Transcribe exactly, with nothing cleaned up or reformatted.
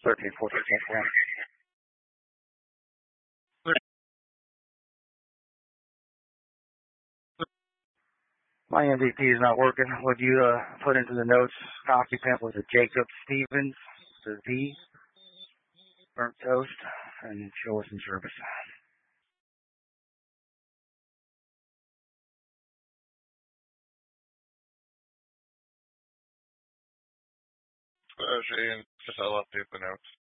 thirteen fourteen point one. My M V P is not working. Would you uh, put into the notes occupant was a Jacob Stevens, the V, burnt toast, and show us in service. Uh, Shane, just I'll update the notes.